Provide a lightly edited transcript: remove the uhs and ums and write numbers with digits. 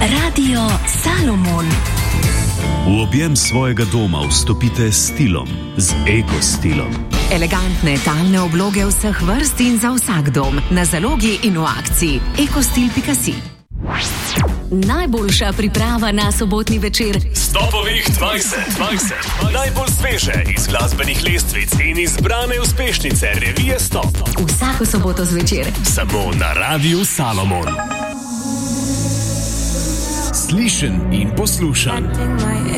Radio Salomon. V objem svojega doma vstopite s stilom, z eko-stilom. Elegantne talne obloge vseh vrst in za vsak dom. Na zalogi in v akciji. ekostil.si. Najboljša priprava na sobotni večer. Stopovih 20. Najbolj sveže iz glasbenih lestvic in izbrane uspešnice revije Stop. Vsako soboto zvečer. Samo na Radiu Salomon. Slišen in poslušan.